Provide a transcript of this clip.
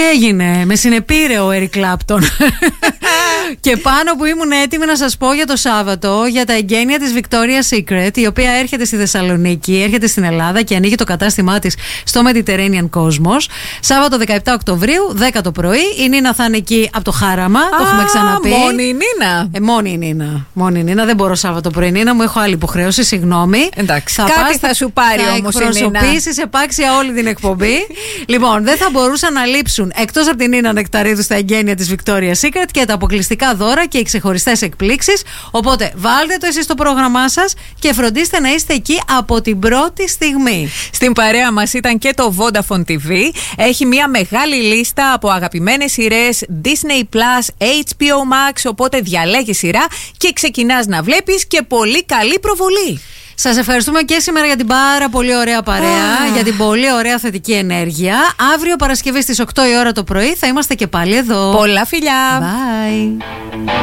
έγινε? Με συνεπήρε ο Eric Clapton. Και πάνω που ήμουν έτοιμη να σας πω για το Σάββατο, για τα εγγένεια της Victoria's Secret, η οποία έρχεται στη Θεσσαλονίκη, έρχεται στην Ελλάδα και ανοίγει το κατάστημά της στο Mediterranean Cosmos. Σάββατο 17 Οκτωβρίου, 10 το πρωί. Η Νίνα θα είναι εκεί από το Χάραμα. Το έχουμε ξαναπεί. Μόνη η Νίνα. Μόνη η Νίνα. Δεν μπορώ Σάββατο πρωί, Νίνα μου, έχω άλλη υποχρέωση. Συγγνώμη. Εντάξει. Κάτι θα σου πάρει όμως η Νίνα. Θα εκπροσωπήσεις επάξια όλη την εκπομπή. Λοιπόν, δεν θα μπορούσαν να λείψουν εκτός από την Νίνα Νεκταρίδου στα εγγένεια της Victoria's Secret και τα αποκλειστικά δώρα και οι ξεχωριστές εκπλήξεις. Οπότε βάλτε το εσείς στο πρόγραμμά σας και φροντίστε να είστε εκεί από την πρώτη στιγμή. Στην παρέα μας ήταν και το Vodafone TV. Έχει μια μεγάλη λίστα από αγαπημένες σειρές Disney Plus, HBO Max. Οπότε διαλέγει σειρά και ξεκινάς να βλέπεις και πολύ καλή προβολή. Σας ευχαριστούμε και σήμερα για την πάρα πολύ ωραία παρέα, για την πολύ ωραία θετική ενέργεια. Αύριο Παρασκευή στις 8 η ώρα το πρωί θα είμαστε και πάλι εδώ. Πολλά φιλιά. Bye.